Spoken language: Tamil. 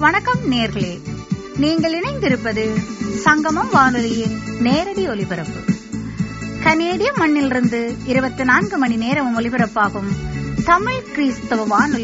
வணக்கம் நேர்களே, நீங்கள் இணைந்திருப்பது சங்கமம் வானொலியின் நேரடி ஒலிபரப்பு. கனேடிய மண்ணிலிருந்து 24 மணி நேரம் ஒலிபரப்பாகும் தமிழ் கிறிஸ்தவ வானொலி